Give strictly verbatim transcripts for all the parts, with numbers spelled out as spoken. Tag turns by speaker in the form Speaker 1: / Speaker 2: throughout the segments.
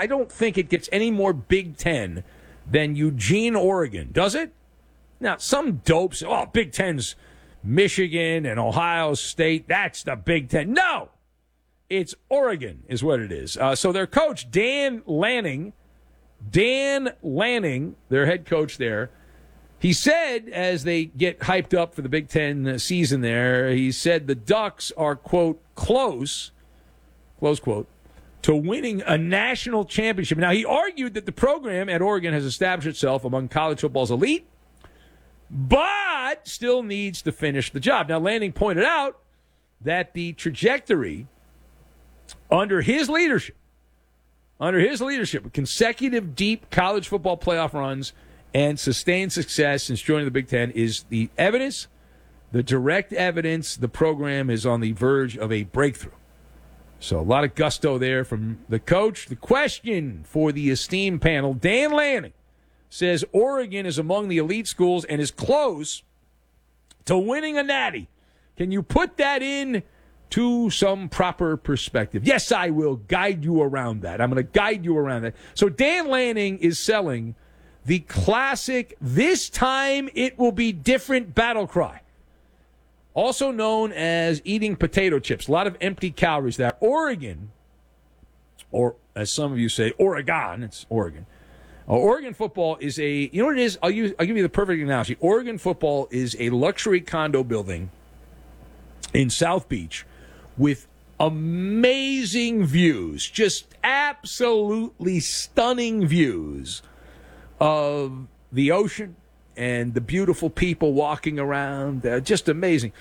Speaker 1: I don't think it gets any more Big Ten than Eugene, Oregon, does it? Now, some dopes, oh, Big Ten's Michigan and Ohio State. That's the Big Ten. No, it's Oregon is what it is. Uh, so their coach, Dan Lanning, Dan Lanning, their head coach there, he said as they get hyped up for the Big Ten season there, he said the Ducks are, quote, close, close quote, to winning a national championship. Now, he argued that the program at Oregon has established itself among college football's elite, but still needs to finish the job. Now, Lanning pointed out that the trajectory under his leadership, under his leadership, with consecutive deep college football playoff runs and sustained success since joining the Big Ten, is the evidence, the direct evidence the program is on the verge of a breakthrough. So a lot of gusto there from the coach. The question for the esteemed panel, Dan Lanning says Oregon is among the elite schools and is close to winning a natty. Can you put that in to some proper perspective? Yes, I will guide you around that. I'm going to guide you around that. So Dan Lanning is selling the classic, this time it will be different battle cry, also known as eating potato chips. A lot of empty calories there. Oregon, or as some of you say, Oregon, it's Oregon. Uh, Oregon football is a, you know what it is? I'll, use, I'll give you the perfect analogy. Oregon football is a luxury condo building in South Beach with amazing views, just absolutely stunning views of the ocean and the beautiful people walking around. Uh, just amazing.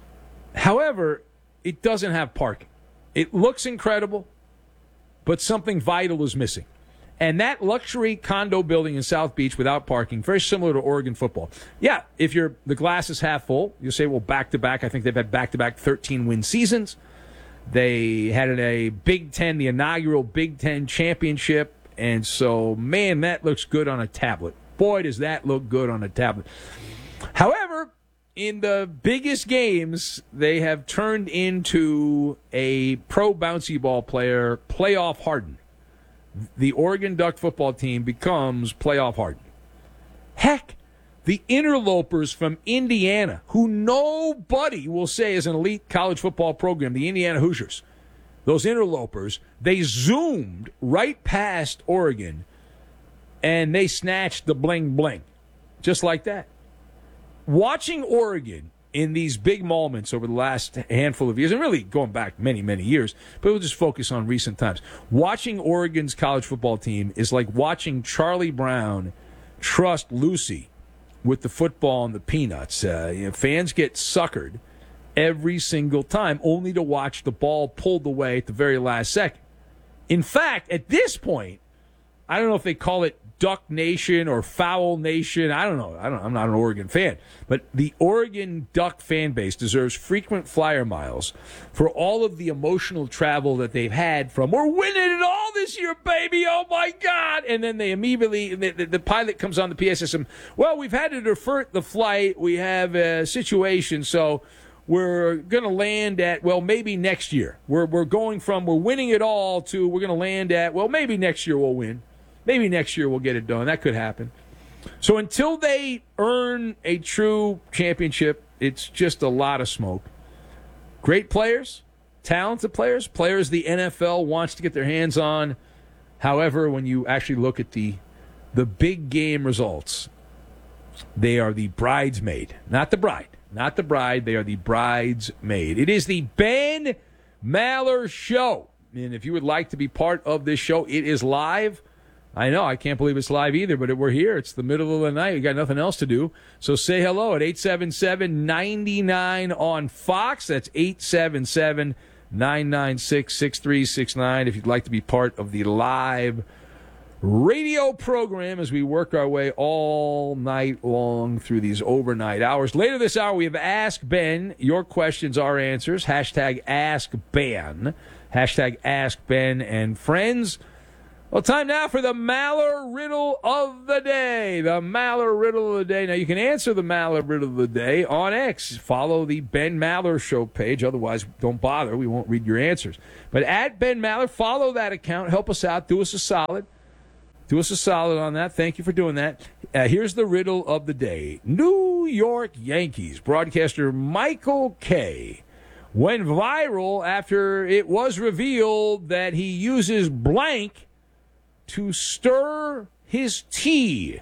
Speaker 1: However, it doesn't have parking. It looks incredible, but something vital is missing. And that luxury condo building in South Beach without parking, very similar to Oregon football. Yeah, if you're the glass is half full, you'll say, well, back-to-back. I think they've had back-to-back thirteen-win seasons. They had a Big Ten, the inaugural Big Ten championship. And so, man, that looks good on a tablet. Boy, does that look good on a tablet. However, in the biggest games, they have turned into a pro bouncy ball player, playoff hardened. The Oregon Duck football team becomes playoff hardened. Heck, the interlopers from Indiana, who nobody will say is an elite college football program, the Indiana Hoosiers, those interlopers, they zoomed right past Oregon, and they snatched the bling-bling, just like that. Watching Oregon in these big moments over the last handful of years, and really going back many, many years, but we'll just focus on recent times. Watching Oregon's college football team is like watching Charlie Brown trust Lucy with the football and the peanuts. Uh, you know, fans get suckered every single time, only to watch the ball pulled away at the very last second. In fact, at this point, I don't know if they call it Duck Nation or Foul Nation. I don't know. I don't, I'm not an Oregon fan. But the Oregon Duck fan base deserves frequent flyer miles for all of the emotional travel that they've had from, we're winning it all this year, baby, oh my God. And then they immediately, the, the, the pilot comes on the P A system, well, we've had to defer the flight. We have a situation, so we're going to land at, well, maybe next year. We're, we're going from we're winning it all to we're going to land at, well, maybe next year we'll win. Maybe next year we'll get it done. That could happen. So until they earn a true championship, it's just a lot of smoke. Great players, talented players, players the N F L wants to get their hands on. However, when you actually look at the the big game results, they are the bridesmaid, not the bride. Not the bride. They are the bridesmaid. It is the Ben Maller Show. And if you would like to be part of this show, it is live. I know, I can't believe it's live either, but we're here. It's the middle of the night. We got nothing else to do. So say hello at eight seven seven, nine nine on Fox. That's eight seven seven, nine nine six, six three six nine if you'd like to be part of the live radio program as we work our way all night long through these overnight hours. Later this hour, we have Ask Ben. Your questions, our answers. Hashtag Ask Ben. Hashtag Ask Ben. And friends, Well, time now for the Maller Riddle of the Day. The Maller Riddle of the Day. Now, you can answer the Maller Riddle of the Day on X. Follow the Ben Maller Show page. Otherwise, don't bother. We won't read your answers. But at Ben Maller, follow that account. Help us out. Do us a solid. Do us a solid on that. Thank you for doing that. Uh, here's the riddle of the day. New York Yankees broadcaster Michael Kay went viral after it was revealed that he uses blank to stir his tea.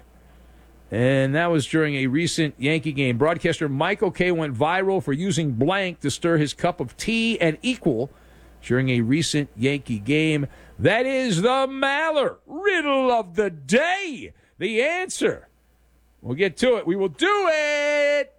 Speaker 1: And that was during a recent Yankee game. Broadcaster Michael Kay went viral for using blank to stir his cup of tea and equal during a recent Yankee game. That is the Maller Riddle of the Day. The answer. We'll get to it. We will do it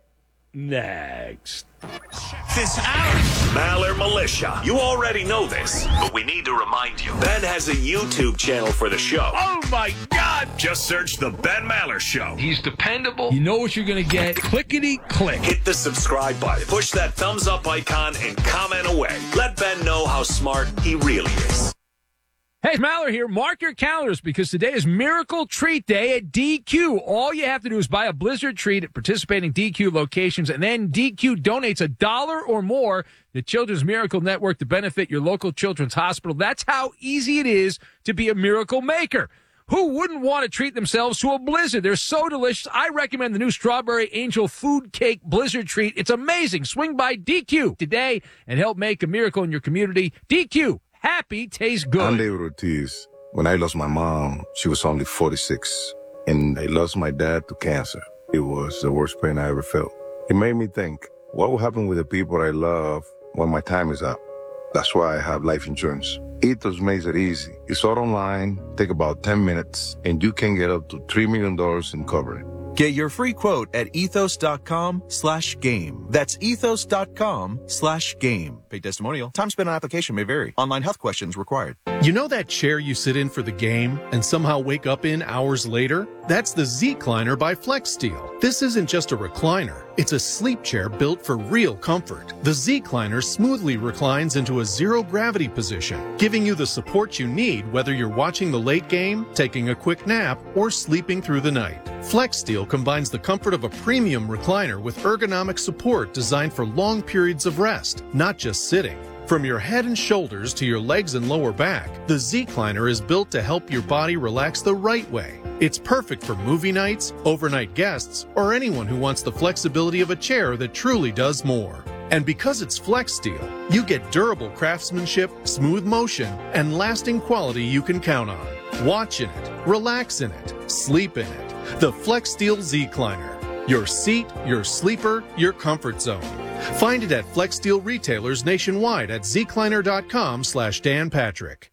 Speaker 1: next.
Speaker 2: Check this out. Maller Militia. You already know this, but we need to remind you. Ben has a YouTube channel for the show.
Speaker 1: Oh, my God.
Speaker 2: Just search The Ben Maller Show.
Speaker 1: He's dependable. You know what you're going to get. Clickety-click.
Speaker 2: Hit the subscribe button. Push that thumbs up icon and comment away. Let Ben know how smart he really is.
Speaker 1: Hey, it's Maller here. Mark your calendars because today is Miracle Treat Day at D Q. All you have to do is buy a Blizzard treat at participating D Q locations, and then D Q donates a dollar or more to Children's Miracle Network to benefit your local children's hospital. That's how easy it is to be a miracle maker. Who wouldn't want to treat themselves to a Blizzard? They're so delicious. I recommend the new Strawberry Angel Food Cake Blizzard treat. It's amazing. Swing by D Q today and help make a miracle in your community. D Q. Happy tastes good.
Speaker 3: I'm David Ortiz. When I lost my mom, she was only forty-six. And I lost my dad to cancer. It was the worst pain I ever felt. It made me think, what will happen with the people I love when my time is up? That's why I have life insurance. Ethos makes it easy. It's all online, take about ten minutes, and you can get up to three million dollars in coverage.
Speaker 4: Get your free quote at ethos.com slash game. That's ethos.com slash game. Paid testimonial. Time spent on application may vary. Online health questions required.
Speaker 5: You know that chair you sit in for the game and somehow wake up in hours later? That's the Z-Cliner by FlexSteel. This isn't just a recliner. It's a sleep chair built for real comfort. The Z-Cliner smoothly reclines into a zero-gravity position, giving you the support you need whether you're watching the late game, taking a quick nap, or sleeping through the night. FlexSteel combines the comfort of a premium recliner with ergonomic support designed for long periods of rest, not just sitting. From your head and shoulders to your legs and lower back, the Z-Cliner is built to help your body relax the right way. It's perfect for movie nights, overnight guests, or anyone who wants the flexibility of a chair that truly does more. And because it's FlexSteel, you get durable craftsmanship, smooth motion, and lasting quality you can count on. Watch in it, relax in it, sleep in it. The FlexSteel Z-Cliner. Your seat, your sleeper, your comfort zone. Find it at FlexSteel retailers nationwide at zcliner.com slash Dan Patrick.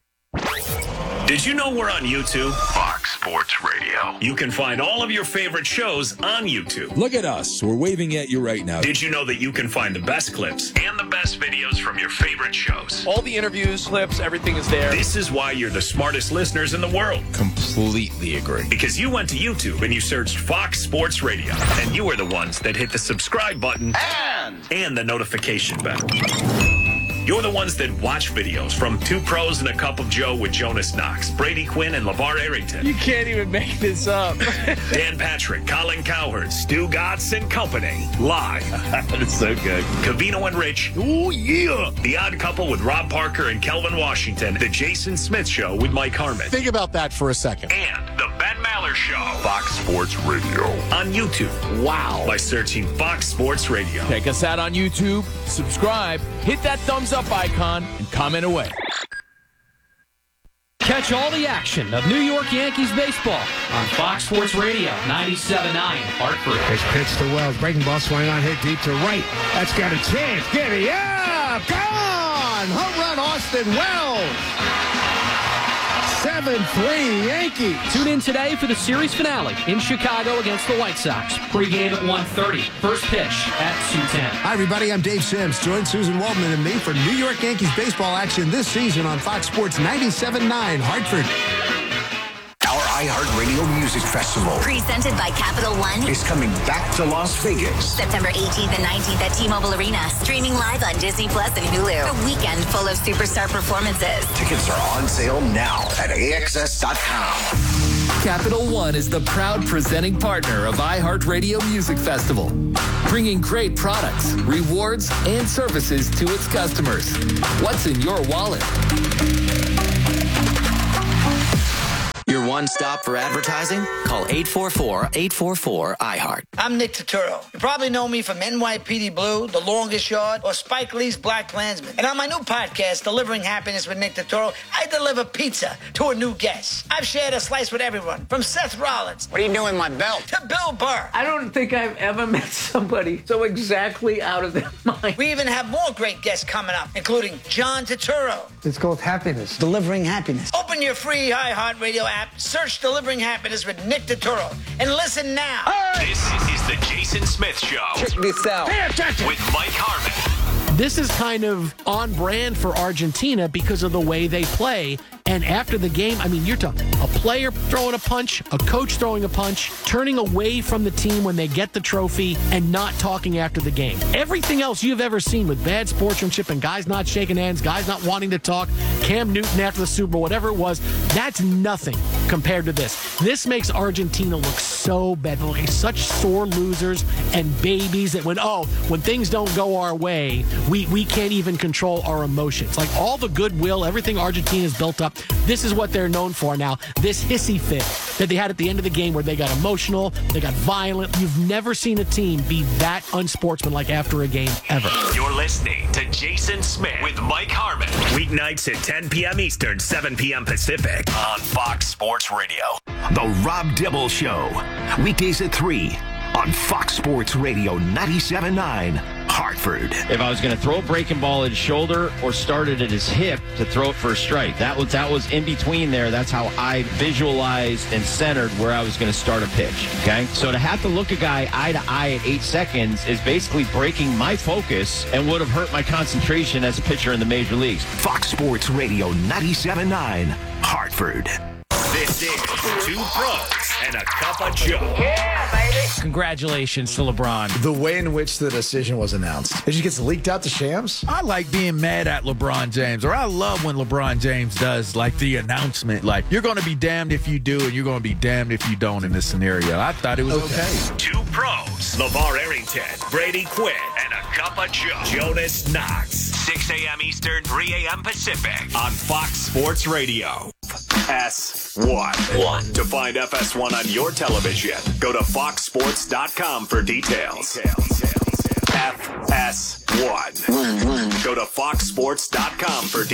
Speaker 2: Did you know we're on YouTube? Fox Sports Radio. You can find all of your favorite shows on YouTube.
Speaker 6: Look at us. We're waving at you right now.
Speaker 2: Did you know that you can find the best clips and the best videos from your favorite shows?
Speaker 7: All the interviews, clips, everything is there.
Speaker 2: This is why you're the smartest listeners in the world.
Speaker 6: Completely agree.
Speaker 2: Because you went to YouTube and you searched Fox Sports Radio. And you were the ones that hit the subscribe button and, and the notification bell. You're the ones that watch videos from Two Pros and a Cup of Joe with Jonas Knox, Brady Quinn, and LeVar Arrington.
Speaker 7: You can't even make this up.
Speaker 2: Dan Patrick, Colin Cowherd, Stu Gotts and Company. Live.
Speaker 7: That's so good.
Speaker 2: Cavino and Rich.
Speaker 7: Oh, yeah.
Speaker 2: The Odd Couple with Rob Parker and Kelvin Washington. The Jason Smith Show with Mike Harmon.
Speaker 8: Think about that for a second.
Speaker 2: And the Ben Maller Show. Fox Sports Radio. On YouTube.
Speaker 7: Wow.
Speaker 2: By searching Fox Sports Radio.
Speaker 7: Check us out on YouTube. Subscribe. Hit that thumbs up icon and comment away.
Speaker 9: Catch all the action of New York Yankees baseball on Fox Sports Radio, ninety-seven point nine Hartford.
Speaker 10: Pitch pitch to Wells. Breaking ball swing on, hit deep to right. That's got a chance. Get it. Yeah! Gone! Home run, Austin Wells. seven three Yankees.
Speaker 9: Tune in today for the series finale in Chicago against the White Sox. Pre-game at one thirty. First pitch at two ten.
Speaker 10: Hi, everybody. I'm Dave Sims. Join Susan Waldman and me for New York Yankees baseball action this season on Fox Sports ninety-seven point nine Hartford.
Speaker 2: Our
Speaker 8: iHeartRadio Music Festival
Speaker 11: Presented by Capital One.
Speaker 8: is coming back to Las Vegas.
Speaker 11: September eighteenth and nineteenth at T-Mobile Arena. Streaming live on Disney Plus and Hulu. A weekend full of superstar performances.
Speaker 8: Tickets are on sale now at A X S dot com.
Speaker 12: Capital One is the proud presenting partner of iHeartRadio Music Festival, bringing great products, rewards, and services to its customers. What's in your wallet?
Speaker 13: Your one stop for advertising? Call eight four four, eight four four, I heart.
Speaker 14: I'm Nick Turturro. You probably know me from N Y P D Blue, The Longest Yard, or Spike Lee's Black Klansman. And on my new podcast, Delivering Happiness with Nick Turturro, I deliver pizza to a new guest. I've shared a slice with everyone, from Seth Rollins.
Speaker 15: What are you doing with my belt?
Speaker 14: To Bill Burr.
Speaker 16: I don't think I've ever met somebody so exactly out of their mind.
Speaker 14: We even have more great guests coming up, including John Turturro.
Speaker 15: It's called happiness. Delivering happiness.
Speaker 14: Open your free iHeartRadio app, search Delivering Happiness with Nick Turturro, and listen now.
Speaker 2: This is the Jason Smith Show.
Speaker 15: Check this out.
Speaker 2: Pay attention. With Mike Harmon.
Speaker 9: This is kind of on brand for Argentina because of the way they play. And after the game, I mean, you're talking a player throwing a punch, a coach throwing a punch, turning away from the team when they get the trophy, and not talking after the game. Everything else you've ever seen with bad sportsmanship and guys not shaking hands, guys not wanting to talk, Cam Newton after the Super Bowl, whatever it was, that's nothing compared to this. This makes Argentina look so bad. They're like such sore losers and babies that when, oh, when things don't go our way, we, we can't even control our emotions. Like all the goodwill, everything Argentina's built up, this is what they're known for now. This hissy fit that they had at the end of the game where they got emotional, they got violent. You've never seen a team be that unsportsmanlike after a game ever.
Speaker 2: You're listening to Jason Smith with Mike Harmon. Weeknights at ten p.m. Eastern, seven p.m. Pacific on Fox Sports Radio.
Speaker 8: The Rob Dibble Show. Weekdays at three on Fox Sports Radio ninety-seven point nine. Hartford.
Speaker 17: If I was going to throw a breaking ball at his shoulder or start it at his hip to throw it for a strike, that was that was in between there. That's how I visualized and centered where I was going to start a pitch. Okay, so to have to look a guy eye to eye at eight seconds is basically breaking my focus and would have hurt my concentration as a pitcher in the major leagues.
Speaker 8: Fox Sports Radio ninety-seven point nine. Hartford.
Speaker 2: This is Two Pros and a Cup of Joe.
Speaker 14: Yeah, baby.
Speaker 7: Congratulations to LeBron.
Speaker 18: The way in which the decision was announced. It just gets leaked out to Shams.
Speaker 19: I like being mad at LeBron James, or I love when LeBron James does like the announcement, like you're going to be damned if you do and you're going to be damned if you don't in this scenario. I thought it was okay. okay.
Speaker 2: Two Pros, LeVar Arrington, Brady Quinn, and a Cup of Joe. Jonas Knox, six a.m. Eastern, three a.m. Pacific on Fox Sports Radio. S one. One. To find F S one on your television, go to fox sports dot com for details. F S one. Go to fox sports dot com for details.